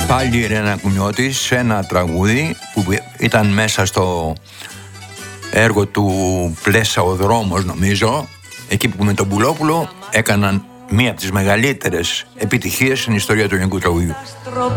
Πάλι η Ρένα Κουνιώτης σε ένα τραγούδι που ήταν μέσα στο έργο του Πλέσα ο Δρόμος, νομίζω, εκεί που με τον Πουλόπουλο έκαναν μία από τις μεγαλύτερες επιτυχίες στην ιστορία του ελληνικού τραγουδιού.